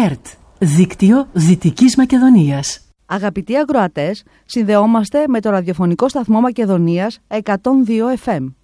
ΕΡΤ, δίκτυο Δυτικής Μακεδονίας. Αγαπητοί ακροατές, συνδεόμαστε με το ραδιοφωνικό σταθμό Μακεδονίας 102 FM.